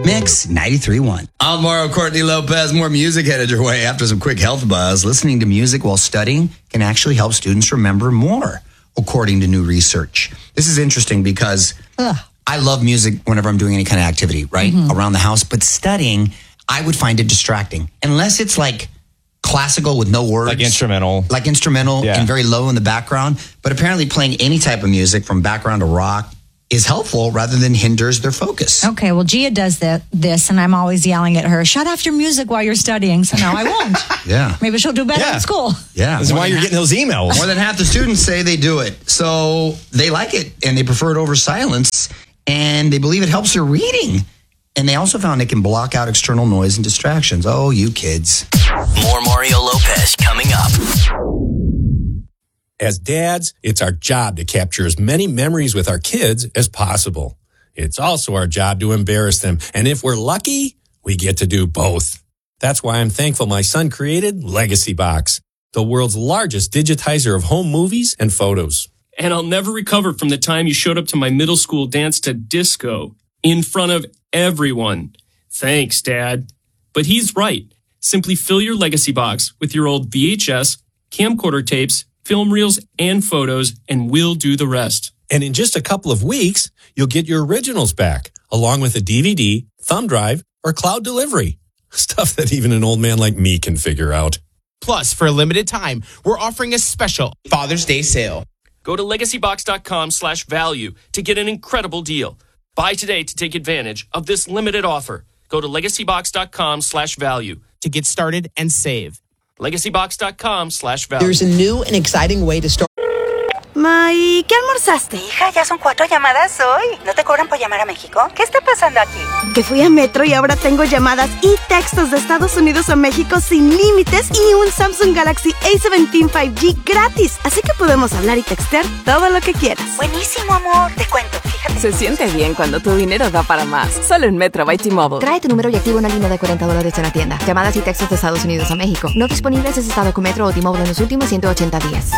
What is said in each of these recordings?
Mix 93.1. Almaro, Courtney Lopez, more music headed your way after some quick health buzz. Listening to music while studying can actually help students remember more, according to new research. This is interesting because I love music whenever I'm doing any kind of activity, right? Around the house. But studying, I would find it distracting. Unless it's like classical with no words. Like instrumental. And very low in the background. But apparently playing any type of music from background to rock is helpful rather than hinders their focus. Okay, well, Gia does this, and I'm always yelling at her, shut off your music while you're studying, so now I won't. Yeah. Maybe she'll do better in school. Yeah. That's why you're getting those emails. More than half the students say they do it. So they like it, and they prefer it over silence, and they believe it helps their reading. And they also found it can block out external noise and distractions. Oh, you kids. More Mario Lopez coming up. As dads, it's our job to capture as many memories with our kids as possible. It's also our job to embarrass them. And if we're lucky, we get to do both. That's why I'm thankful my son created Legacy Box, the world's largest digitizer of home movies and photos. And I'll never recover from the time you showed up to my middle school dance to disco in front of everyone. Thanks, Dad. But he's right. Simply fill your Legacy Box with your old VHS, camcorder tapes, film reels, and photos, and we'll do the rest. And in just a couple of weeks, you'll get your originals back, along with a DVD, thumb drive, or cloud delivery. Stuff that even an old man like me can figure out. Plus, for a limited time, we're offering a special Father's Day sale. Go to legacybox.com/value to get an incredible deal. Buy today to take advantage of this limited offer. Go to legacybox.com/value to get started and save. legacybox.com/value. There's a new and exciting way to start. Ma, ¿y qué almorzaste? Hija, ya son 4 llamadas hoy. ¿No te cobran por llamar a México? ¿Qué está pasando aquí? Que fui a Metro y ahora tengo llamadas y textos de Estados Unidos a México sin límites y un Samsung Galaxy A17 5G gratis. Así que podemos hablar y textear todo lo que quieras. Buenísimo, amor. Te cuento, fíjate. Se siente bien cuando tu dinero da para más. Solo en Metro by T-Mobile. Trae tu número y activa una línea de $40 en la tienda. Llamadas y textos de Estados Unidos a México. No disponibles en estado con Metro o T-Mobile en los últimos 180 días.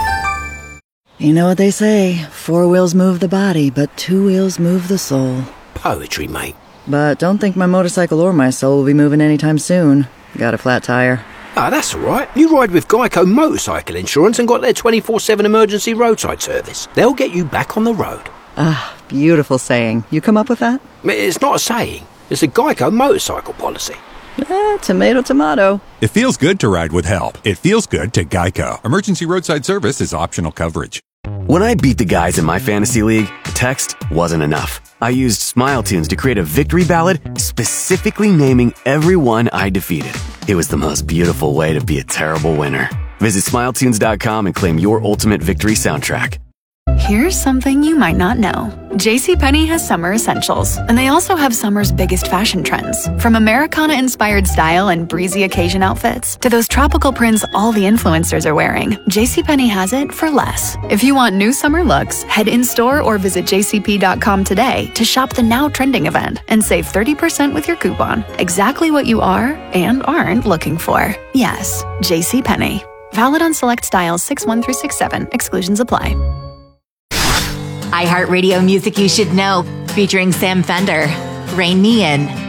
You know what they say, 4 wheels move the body, but 2 wheels move the soul. Poetry, mate. But don't think my motorcycle or my soul will be moving anytime soon. Got a flat tire. Ah, that's all right. You ride with Geico Motorcycle Insurance and got their 24/7 emergency roadside service. They'll get you back on the road. Ah, beautiful saying. You come up with that? It's not a saying. It's a Geico motorcycle policy. Tomato, tomato. It feels good to ride with help. It feels good to Geico. Emergency roadside service is optional coverage. When I beat the guys in my fantasy league, text wasn't enough. I used Smile Tunes to create a victory ballad specifically naming everyone I defeated. It was the most beautiful way to be a terrible winner. Visit SmileTunes.com and claim your ultimate victory soundtrack. Here's something you might not know. JCPenney has summer essentials, and they also have summer's biggest fashion trends. From Americana-inspired style and breezy occasion outfits to those tropical prints all the influencers are wearing, JCPenney has it for less. If you want new summer looks, head in-store or visit jcp.com today to shop the now trending event and save 30% with your coupon. Exactly what you are and aren't looking for. Yes, JCPenney. Valid on select styles 6-1 through 6-7. Exclusions apply. iHeartRadio Music You Should Know, featuring Sam Fender, Rain Me In.